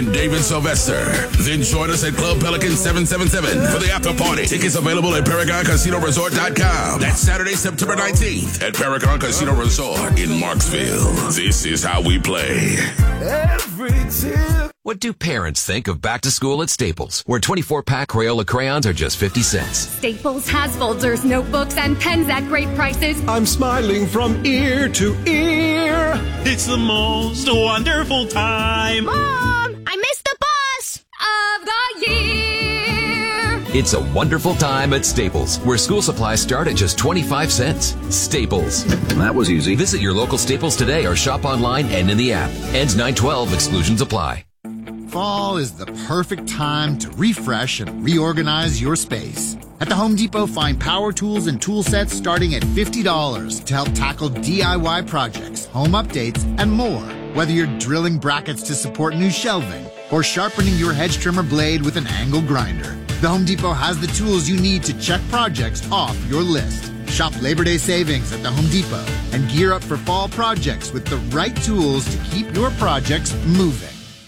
David Sylvester. Then join us at Club Pelican 777 for the after party. Tickets available at ParagonCasinoResort.com. That's Saturday, September 19th at Paragon Casino Resort in Marksville. This is how we play. Every tip. What do parents think of back to school at Staples, where 24-pack Crayola crayons are just 50 cents? Staples has folders, notebooks, and pens at great prices. I'm smiling from ear to ear. It's the most wonderful time. Mom, I missed the bus of the year. It's a wonderful time at Staples, where school supplies start at just 25 cents. Staples. That was easy. Visit your local Staples today or shop online and in the app. Ends 9/12. Exclusions apply. Fall is the perfect time to refresh and reorganize your space. At the Home Depot, find power tools and tool sets starting at $50 to help tackle DIY projects, home updates, and more. Whether you're drilling brackets to support new shelving or sharpening your hedge trimmer blade with an angle grinder, the Home Depot has the tools you need to check projects off your list. Shop Labor Day savings at the Home Depot and gear up for fall projects with the right tools to keep your projects moving.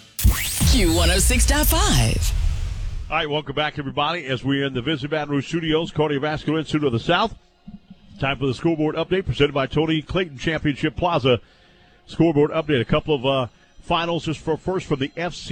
Q106.5. All right, welcome back, everybody, as we're in the Visit Baton Rouge Studios, Cardiovascular Institute of the South. Time for the scoreboard update presented by Tony Clayton Championship Plaza. Scoreboard update. A couple of finals just first from the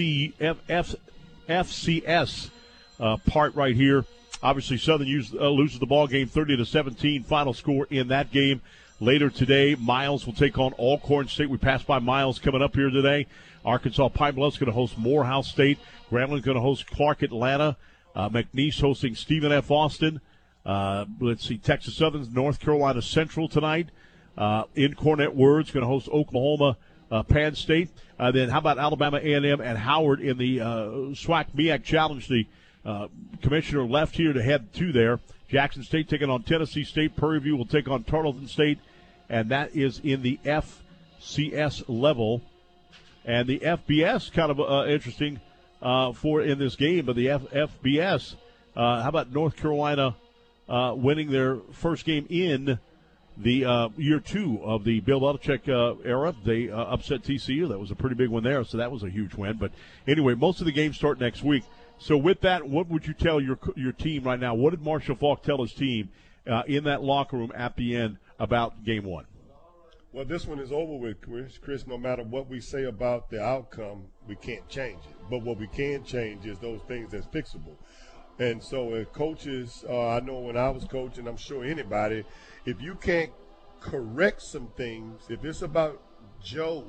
FCS part right here. Obviously, Southern loses the ball game 30-17. Final score in that game. Later today, Miles will take on Alcorn State. We passed by Miles coming up here today. Arkansas Pine Bluff's going to host Morehouse State. Gramblin's going to host Clark Atlanta. McNeese hosting Stephen F. Austin. Let's see, Texas Southern, North Carolina Central tonight. In Cornett Words going to host Oklahoma Penn State. Then how about Alabama A&M and Howard in the SWAC MEAC Challenge? The commissioner left here to head to there. Jackson State taking on Tennessee State. Prairie View will take on Tarleton State. And that is in the FCS level. And the FBS, kind of interesting for in this game, but the FBS, how about North Carolina winning their first game in the year two of the Bill Belichick era? They upset TCU. That was a pretty big one there, so that was a huge win. But anyway, most of the games start next week. So with that, what would you tell your team right now? What did Marshall Faulk tell his team in that locker room at the end about game one? Well, this one is over with, Chris. No matter what we say about the outcome, we can't change it. But what we can change is those things that's fixable. And so if coaches, I know when I was coaching, I'm sure anybody, if you can't correct some things, if it's about Joes,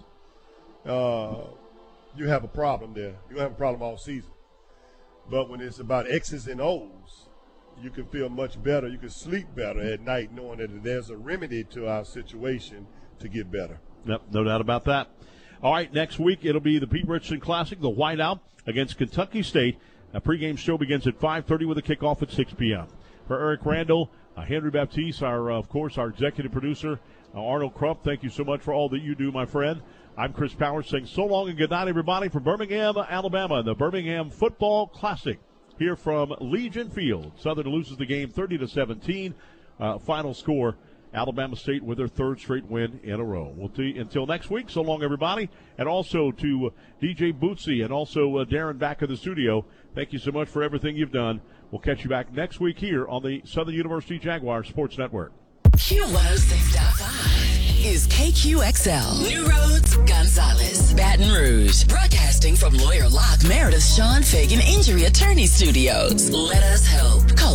you have a problem there. You have a problem all season. But when it's about X's and O's, you can feel much better. You can sleep better at night knowing that there's a remedy to our situation to get better. Yep, no doubt about that. All right, next week it'll be the Pete Richardson Classic, the Whiteout against Kentucky State. A pregame show begins at 5:30 with a kickoff at 6 p.m. For Eric Randall, Henry Baptiste, our executive producer, Arnold Krupp, thank you so much for all that you do, my friend. I'm Chris Powers saying so long and good night, everybody, from Birmingham, Alabama, the Birmingham Football Classic. Here from Legion Field. Southern loses the game 30-17. Final score, Alabama State with their third straight win in a row. We'll see until next week. So long, everybody. And also to DJ Bootsy and also Darren back in the studio. Thank you so much for everything you've done. We'll catch you back next week here on the Southern University Jaguar Sports Network. Q106.5 is KQXL. New Roads, Gonzales, Baton Rouge. Broadcasting from Lawyer Locke Meredith Sean Fagan Injury Attorney Studios. Let us help. Call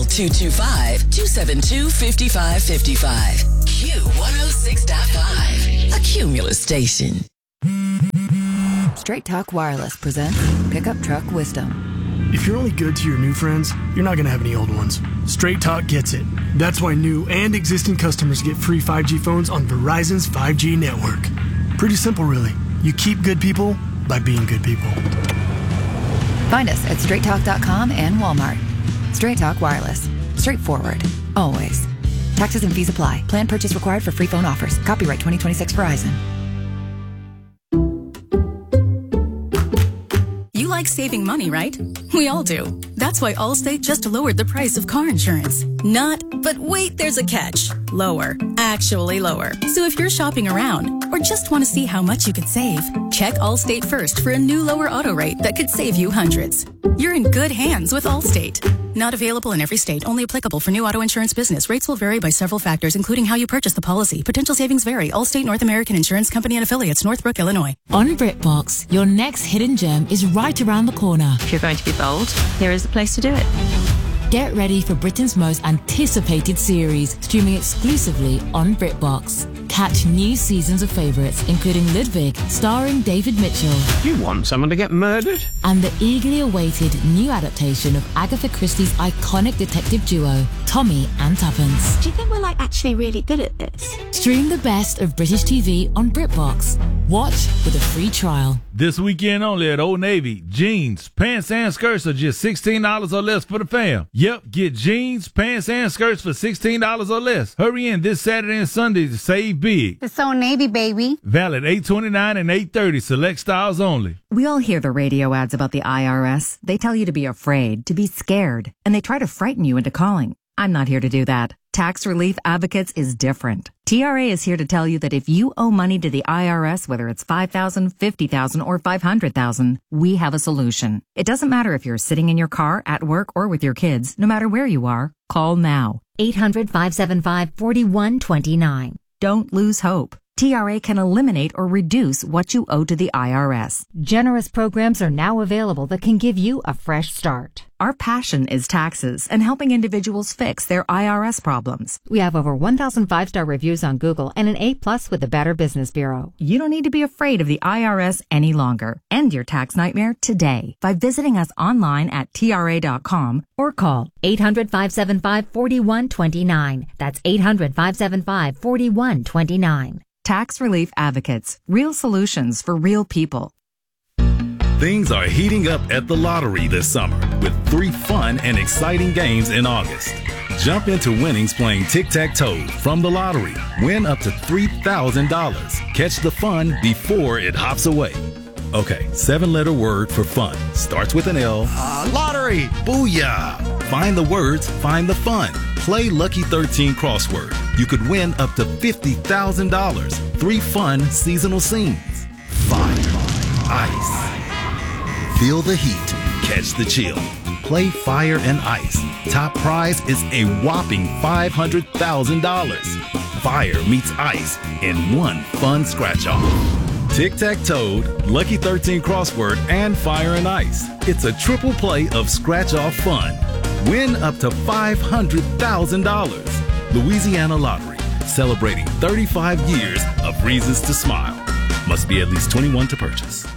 225-272-5555. Q106.5, a Cumulus station. Straight Talk Wireless presents Pickup Truck Wisdom. If you're only good to your new friends, you're not going to have any old ones. Straight Talk gets it. That's why new and existing customers get free 5G phones on Verizon's 5G network. Pretty simple, really. You keep good people by being good people. Find us at straighttalk.com and Walmart. Straight Talk Wireless. Straightforward. Always. Taxes and fees apply. Plan purchase required for free phone offers. Copyright 2026 Verizon. You like saving money, right? We all do. That's why Allstate just lowered the price of car insurance. Not, but wait, there's a catch. Lower. Actually lower. So if you're shopping around, or just want to see how much you could save, check Allstate first for a new lower auto rate that could save you hundreds. You're in good hands with Allstate. Not available in every state, only applicable for new auto insurance business. Rates will vary by several factors, including how you purchase the policy. Potential savings vary. Allstate North American Insurance Company and affiliates, Northbrook, Illinois. On BritBox, your next hidden gem is right around the corner. If you're going to be bold, here is the place to do it. Get ready for Britain's most anticipated series, streaming exclusively on BritBox. Catch new seasons of favourites, including Ludwig, starring David Mitchell. You want someone to get murdered? And the eagerly awaited new adaptation of Agatha Christie's iconic detective duo, Tommy and Tuppence. Do you think we're actually really good at this? Stream the best of British TV on BritBox. Watch with a free trial. This weekend only at Old Navy, jeans, pants, and skirts are just $16 or less for the fam. Yep, get jeans, pants, and skirts for $16 or less. Hurry in this Saturday and Sunday to save big. It's Old Navy, baby. Valid 8/29 and 8/30, select styles only. We all hear the radio ads about the IRS. They tell you to be afraid, to be scared, and they try to frighten you into calling. I'm not here to do that. Tax Relief Advocates is different. TRA is here to tell you that if you owe money to the IRS, whether it's $5,000, $50,000, or $500,000, we have a solution. It doesn't matter if you're sitting in your car, at work, or with your kids. No matter where you are, call now. 800-575-4129. Don't lose hope. TRA can eliminate or reduce what you owe to the IRS. Generous programs are now available that can give you a fresh start. Our passion is taxes and helping individuals fix their IRS problems. We have over 1,000 5-star reviews on Google and an A+ with the Better Business Bureau. You don't need to be afraid of the IRS any longer. End your tax nightmare today by visiting us online at TRA.com or call 800-575-4129. That's 800-575-4129. Tax Relief Advocates. Real solutions for real people. Things are heating up at the lottery this summer with 3 fun and exciting games in August. Jump into winnings playing tic-tac-toe from the lottery. Win up to $3,000. Catch the fun before it hops away. Okay, 7-letter word for fun. Starts with an L. Lottery! Booyah! Find the words, find the fun. Play Lucky 13 crossword. You could win up to $50,000. 3 fun seasonal scenes. Fire, ice. Feel the heat, catch the chill. Play Fire and Ice. Top prize is a whopping $500,000. Fire meets ice in one fun scratch-off. Tic-tac-toe, Lucky 13 crossword, and Fire and Ice. It's a triple play of scratch-off fun. Win up to $500,000. Louisiana Lottery, celebrating 35 years of reasons to smile. Must be at least 21 to purchase.